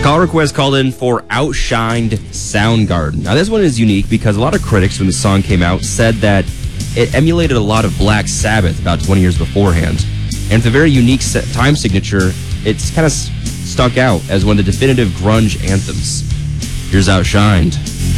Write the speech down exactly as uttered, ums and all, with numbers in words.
call request called in for Outshined Soundgarden. Now, this one is unique because a lot of critics, when the song came out, said that it emulated a lot of Black Sabbath about twenty years beforehand. And it's a very unique time signature. It's kind of stuck out as one of the definitive grunge anthems. Here's Outshined.